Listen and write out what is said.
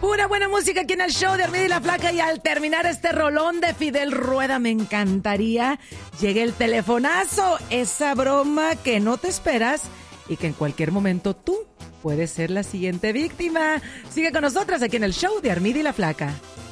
Pura buena música aquí en el show de Armida y la Flaca. Y al terminar este rolón de Fidel Rueda, me encantaría llegue el telefonazo. Esa broma que no te esperas y que en cualquier momento tú puedes ser la siguiente víctima. Sigue con nosotras aquí en el show de Armida y la Flaca.